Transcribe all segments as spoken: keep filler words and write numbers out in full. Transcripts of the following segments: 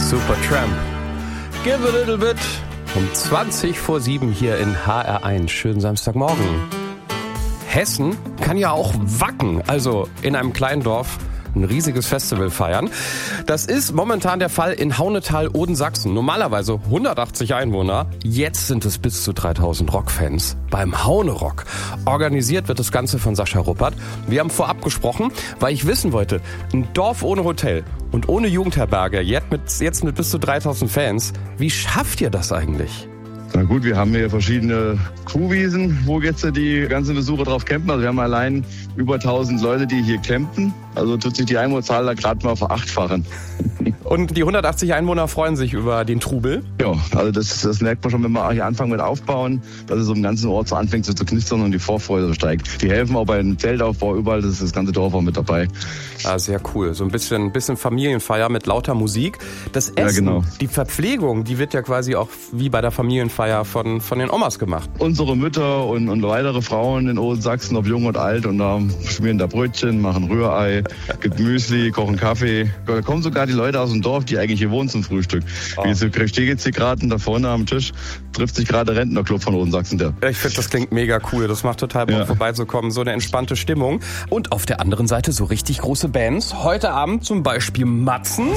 Supertramp. Give a little bit. Um zwanzig vor sieben hier in H R eins. Schönen Samstagmorgen. Hessen kann ja auch Wacken, also in einem kleinen Dorf ein riesiges Festival feiern. Das ist momentan der Fall in Haunetal, Odensachsen. Normalerweise hundertachtzig Einwohner, jetzt sind es bis zu dreitausend Rockfans beim Haunerock. Organisiert wird das Ganze von Sascha Ruppert. Wir haben vorab gesprochen, weil ich wissen wollte, ein Dorf ohne Hotel und ohne Jugendherberge, jetzt mit, jetzt mit bis zu dreitausend Fans, wie schafft ihr das eigentlich? Na gut, wir haben hier verschiedene Kuhwiesen, wo jetzt die ganzen Besucher drauf campen. Also wir haben allein über tausend Leute, die hier campen. Also tut sich die Einwohnerzahl da gerade mal verachtfachen. Und die hundertachtzig Einwohner freuen sich über den Trubel? Ja, also das, das merkt man schon, wenn wir hier anfangen mit Aufbauen, dass es um den ganzen Ort so anfängt so zu knistern und die Vorfreude steigt. Die helfen auch beim Zeltaufbau überall, das ist das ganze Dorf auch mit dabei. Ah, sehr cool. So ein bisschen, bisschen Familienfeier mit lauter Musik. Das Essen, ja, genau. Die Verpflegung, die wird ja quasi auch wie bei der Familienfeier von, von den Omas gemacht. Unsere Mütter und, und weitere Frauen in Odensachsen, ob jung und alt, und da schmieren da Brötchen, machen Rührei, gibt Müsli, kochen Kaffee. Da kommen sogar die Leute aus dem Dorf, die eigentlich hier wohnen, zum Frühstück. Oh. Wie so stehe jetzt hier gerade da vorne am Tisch, trifft sich gerade der Rentnerclub von Odensachsen. Der. Ich finde, das klingt mega cool. Das macht total Bock, ja, vorbeizukommen. So eine entspannte Stimmung. Und auf der anderen Seite so richtig große Bands. Heute Abend zum Beispiel Matzen.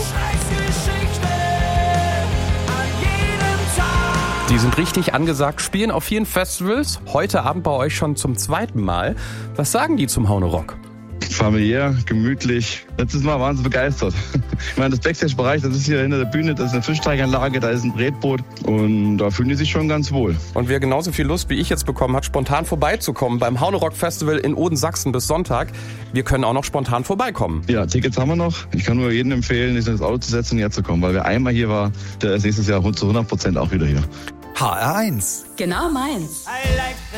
Die sind richtig angesagt, spielen auf vielen Festivals. Heute Abend bei euch schon zum zweiten Mal. Was sagen die zum Haunerock? Familiär, gemütlich. Letztes Mal waren sie begeistert. Ich meine, das Backstage-Bereich, das ist hier hinter der Bühne, das ist eine Fischteiganlage, da ist ein Bretboot und da fühlen die sich schon ganz wohl. Und wer genauso viel Lust wie ich jetzt bekommen hat, spontan vorbeizukommen beim Haunerock Festival in Odensachsen bis Sonntag, wir können auch noch spontan vorbeikommen. Ja, Tickets haben wir noch. Ich kann nur jedem empfehlen, sich ins Auto zu setzen und herzukommen, weil wer einmal hier war, der ist nächstes Jahr zu hundert Prozent auch wieder hier. H R eins. Genau meins.